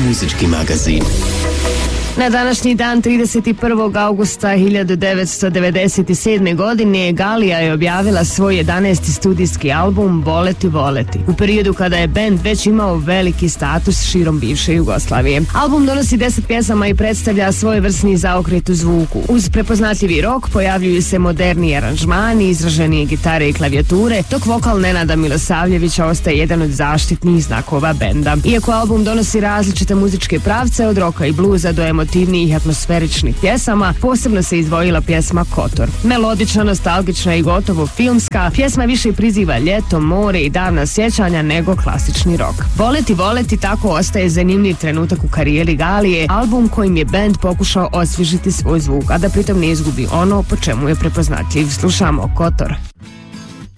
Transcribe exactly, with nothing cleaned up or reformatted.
muzički magazin. Na današnji dan, trideset prvog augusta hiljadu devetsto devedeset sedme. godine, Galija je objavila svoj jedanaesti studijski album Voleti, voleti, u periodu kada je bend već imao veliki status širom bivše Jugoslavije. Album donosi deset pjesama i predstavlja svojevrsni zaokret u zvuku. Uz prepoznatljivi rok pojavljuju se moderniji aranžmani, izraženije gitare i klavijature, dok vokal Nenada Milosavljevića ostaje jedan od zaštitnih znakova benda. Iako album donosi različite muzičke pravce, od roka i bluza do emotivnih i atmosferičnih pjesama, posebno se izdvojila pjesma Kotor. Melodična, nostalgična i gotovo filmska, pjesma više priziva ljeto, more i davna sjećanja nego klasični rock. Voleti, voleti tako ostaje zanimljiv trenutak u karijeri Galije, album kojim je bend pokušao osvježiti svoj zvuk, a da pritom ne izgubi ono po čemu je prepoznatljiv. Slušamo Kotor.